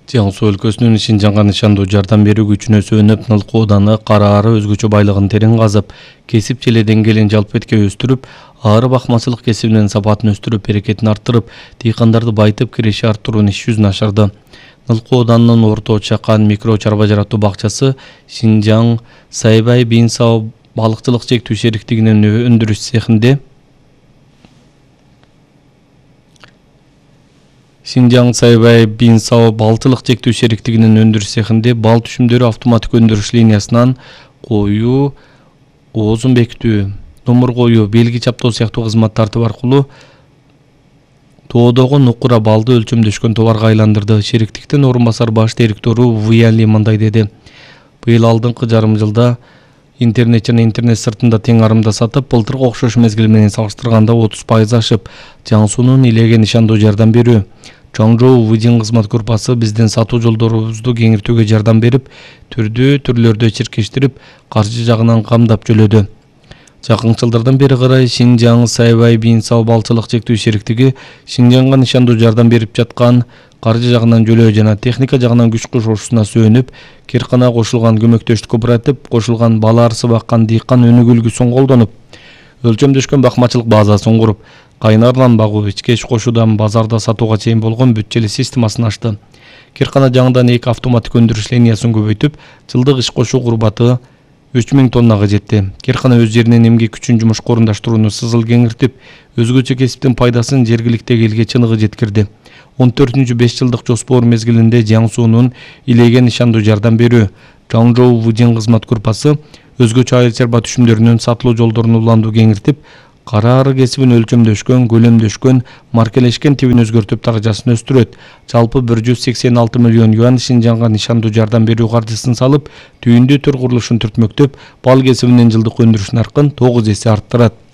Jiangsu өлкөсүнүн Шинжаңга нышандуу жардам берүү күчүнө сүйөнүп, Нылкуу ауданы кара ары өзгөчө байлыгын терең казып, кесип желе деңгээлин жалпы этке өстүрүп, ары бакмачылык кесибинин сапатын өстүрүп, берекетин арттырып, дыйкандарды байытып, киреше арттыруунун иш жүзүн ашырды. Нылкуу ауданынын Орто Чакан микро чарба жаратуу бакчасы Шинжаң Сайбай Бинсао балыкчылык чектүү шериктигинин өндүрүш цехинде Шинжаң Сайбай Бинсао балыкчылык чектүү шериктигинин өндүрүш цехинде бал түшүмдөрү автоматтык өндүрүш линиясынан коюу, оозун бекитүү, номур коюу, белги чаптоо сыяктуу кызмат тартип аркылуу тоодогу нукура балды өлчөмдөшкөн товарга айландырды. Шериктиктин орун басар баш директору Вуян Ли мындай деди. Быйыл алдыңкы жарым жылда интернет жана интернет сыртында тең арымда сатып, былтыркы окшош мезгил менен салыштырганда 30% ашып, Жаңсунун илеге нышандуу жардам берүү. Чоңжоу Вудин кызмат группасы биздин сатуу жолдорубузду кеңейтүүгө жардам берип, түрдүү түрлөрдө чиркештирип, каржы жагынан камдап жөлөдү. Жакын жылдардан бери карай Шинжаң Сайбай Бинсао балчылык чектүү шериктиги Шинжаңга нышандуу жардам берип жаткан каржы жагынан жөлөө жана техника жагынан күч кошушуна сүйөнүп, Киркана кошулган көмөктөштүк кооператив кошулган бала арсы баккан дыйкан өнүгүү үлгүсүн колдонуп, өлчөмдөшкөн бакмачылык базасын куруп, кайнарлан багуу, ички эч кошуудан базарда сатууга чейин болгон бүтчелүү системасын ачты. Киркана жаңыдан 2 автоматтык өндүрүш линиясын көбөйтүп, жылдык иш кошуу курбаты 3000 тоннага жетти. Киркана өз жеринен эмгек күчүн жумушка орундаштырууну сызыл кеңиртип, өзгөчө кесиптин пайдасын жергиликтеги элге чыныгы жеткирди. 14-5 жылдык жоспор мезгилинде Жаңсуунун илеге нышандуу жардам берүү Чоңжоу Вудин кызмат группасы өзгөчө айыл чарба түшүмдөрүнүн сатылуу жолдорун уландуу кеңиртип, кара ары кесибин өлчөмдөшкөн, көлөмдөшкөн, маркелешкен тибин өзгөртүп даражасын өстүрөт. Жалпы 186 миллион юан Шинжаңга нышандуу жардам берүү каржысын салып, түйүндүү төр курулушун түртмөктөп, бал кесибинин жылдык өндүрүш наркын 9 эсе арттырат.